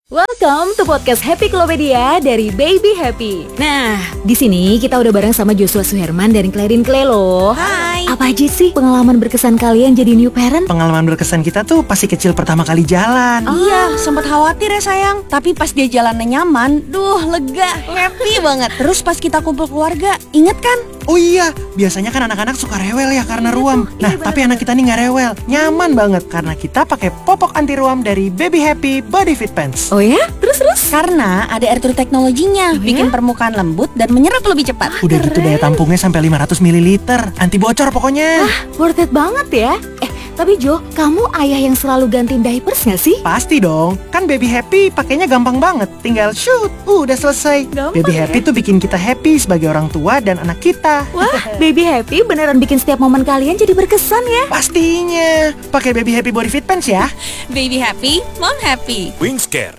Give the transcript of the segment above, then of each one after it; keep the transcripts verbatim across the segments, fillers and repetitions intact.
Welcome to podcast Happy Klopedia dari Baby Happy. Nah, di sini kita udah bareng sama Joshua Suherman dan Clarin Clay loh. Hai. Apa aja sih pengalaman berkesan kalian jadi new parent? Pengalaman berkesan kita tuh pasti kecil pertama kali jalan. Oh. Iya, sempat khawatir ya sayang. Tapi pas dia jalannya nyaman, duh lega, happy banget. Terus pas kita kumpul keluarga, inget kan? Oh iya, biasanya kan anak-anak suka rewel ya karena Iya ruam. tuh, Nah, iya tapi anak kita nih nggak rewel, nyaman banget karena kita pakai popok anti ruam dari Baby Happy Body Fit Pants. Oh ya? Terus-terus? Karena ada air true teknologinya, Oh, bikin ya? permukaan lembut dan menyerap lebih cepat. Udah gitu keren. daya tampungnya sampai lima ratus mililiter, anti bocor pokoknya. Ah, worth it banget ya. Eh, tapi Jo, kamu ayah yang selalu gantiin diapers gak sih? Pasti dong, kan Baby Happy pakainya gampang banget, tinggal shoot, uh, udah selesai. Gampang Baby ya? Happy tuh bikin kita happy sebagai orang tua dan anak kita. Wah, Baby Happy beneran bikin setiap momen kalian jadi berkesan ya. Pastinya, pakai Baby Happy Body Fit Pants ya. Baby happy, mom happy. Wingscare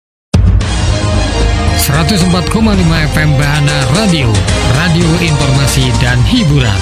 seratus empat koma lima F M Bahana Radio, radio informasi dan hiburan.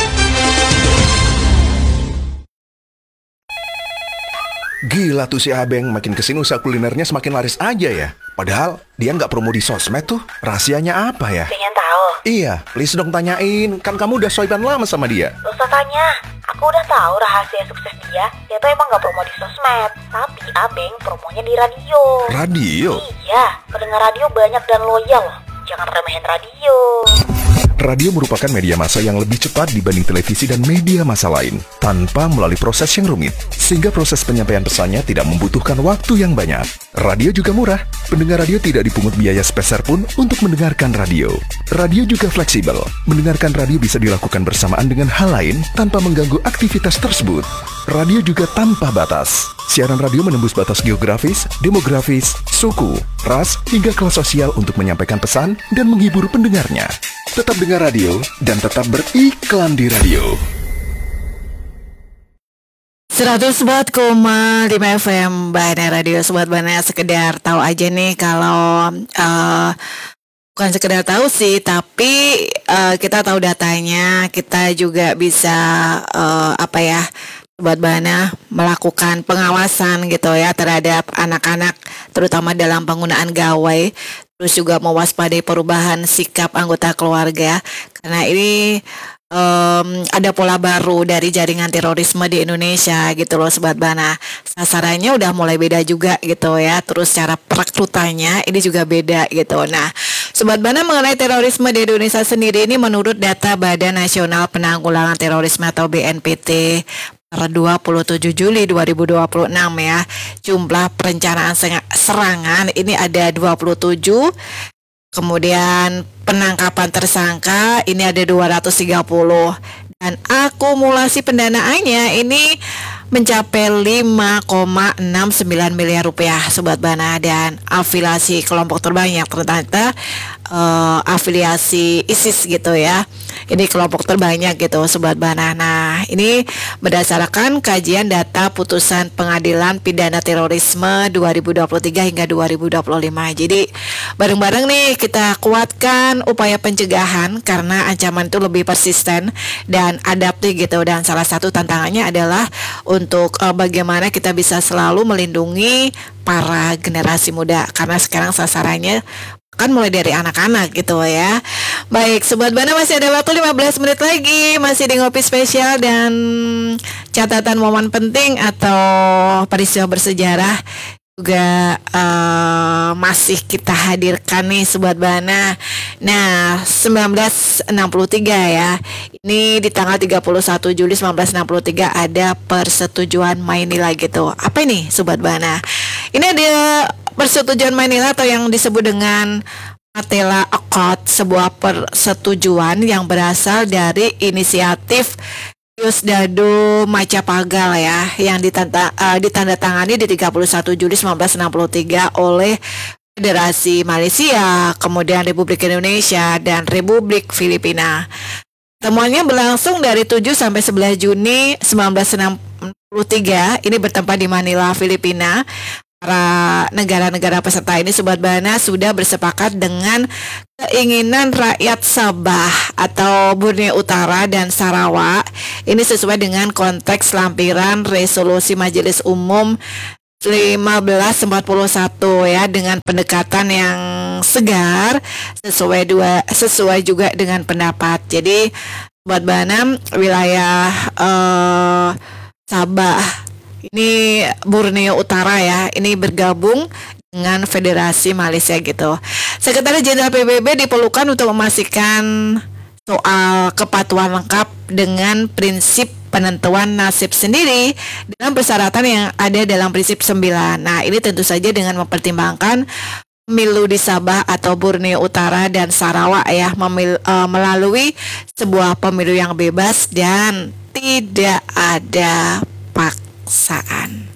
Gila tuh si Abeng, makin kesini usaha kulinernya semakin laris aja ya. Padahal dia nggak promo di sosmed tuh. Rahasianya apa ya? Pengen tahu? Iya, please dong tanyain. Kan kamu udah soiban lama sama dia. Gak usah tanya. Aku udah tahu rahasia sukses dia. Dia tuh emang gak promo di sosmed, tapi Abeng promonya di radio. Radio? Iya, pendengar radio banyak dan loyal. Jangan remehin radio. Radio merupakan media massa yang lebih cepat dibanding televisi dan media massa lain, tanpa melalui proses yang rumit, sehingga proses penyampaian pesannya tidak membutuhkan waktu yang banyak. Radio juga murah, pendengar radio tidak dipungut biaya sepeser pun untuk mendengarkan radio. Radio juga fleksibel, mendengarkan radio bisa dilakukan bersamaan dengan hal lain tanpa mengganggu aktivitas tersebut. Radio juga tanpa batas. Siaran radio menembus batas geografis, demografis, suku, ras, hingga kelas sosial untuk menyampaikan pesan dan menghibur pendengarnya. Tetap dengar radio dan tetap beriklan di radio. seratus empat koma lima F M Bahana Radio. Sobat Bahana, sekedar tahu aja nih kalau uh, bukan sekedar tahu sih, tapi uh, kita tahu datanya, kita juga bisa uh, apa ya, Sobat Bahana, melakukan pengawasan gitu ya terhadap anak-anak, terutama dalam penggunaan gawai. Terus juga mewaspadai perubahan sikap anggota keluarga, karena ini um, ada pola baru dari jaringan terorisme di Indonesia gitu loh Sobat Bahana. Sasarannya udah mulai beda juga gitu ya. Terus cara perekrutannya ini juga beda gitu. Nah, Sobat Bahana, mengenai terorisme di Indonesia sendiri ini menurut data Badan Nasional Penanggulangan Terorisme atau B N P T per dua puluh tujuh Juli dua ribu dua puluh enam ya, jumlah perencanaan serangan ini ada dua puluh tujuh, kemudian penangkapan tersangka ini ada dua ratus tiga puluh, dan akumulasi pendanaannya ini mencapai lima koma enam sembilan miliar rupiah Sobat Bahana, dan afiliasi kelompok terbanyak ternyata uh, afiliasi ISIS gitu ya. Ini kelompok terbanyak gitu Sobat Bahana. Nah, ini berdasarkan kajian data putusan Pengadilan Pidana Terorisme dua ribu dua puluh tiga hingga dua ribu dua puluh lima. Jadi bareng-bareng nih kita kuatkan upaya pencegahan karena ancaman itu lebih persisten dan adaptif gitu. Dan salah satu tantangannya adalah untuk uh, bagaimana kita bisa selalu melindungi para generasi muda, karena sekarang sasarannya kan mulai dari anak-anak gitu ya. Baik, Sobat Bahana, masih ada waktu lima belas menit lagi, masih di Ngopi Spesial dan catatan momen penting atau peristiwa bersejarah juga uh, masih kita hadirkan nih Sobat Bahana. Nah, seribu sembilan ratus enam puluh tiga ya, ini di tanggal tiga puluh satu Juli seribu sembilan ratus enam puluh tiga ada persetujuan Manila gitu. Apa ini Sobat Bahana? Ini ada persetujuan Manila atau yang disebut dengan Matela Accord, sebuah persetujuan yang berasal dari inisiatif Diosdado Macapagal ya, yang ditanda, uh, ditandatangani di tiga puluh satu Juli seribu sembilan ratus enam puluh tiga oleh Federasi Malaysia, kemudian Republik Indonesia, dan Republik Filipina. Temuannya berlangsung dari tujuh sampai sebelas Juni seribu sembilan ratus enam puluh tiga, ini bertempat di Manila, Filipina. Para negara-negara peserta ini Sobat Bahana sudah bersepakat dengan keinginan rakyat Sabah atau Borneo Utara dan Sarawak. Ini sesuai dengan konteks lampiran resolusi Majelis Umum lima belas empat puluh satu ya, dengan pendekatan yang segar sesuai dua sesuai juga dengan pendapat. Jadi buat Bana wilayah eh, Sabah ini Borneo Utara ya, ini bergabung dengan Federasi Malaysia gitu. Sekretaris Jenderal P B B diperlukan untuk memastikan soal kepatuhan lengkap dengan prinsip penentuan nasib sendiri dalam persyaratan yang ada dalam prinsip sembilan. Nah, ini tentu saja dengan mempertimbangkan pemilu di Sabah atau Borneo Utara dan Sarawak ya, memil, uh, melalui sebuah pemilu yang bebas dan tidak ada paksaan.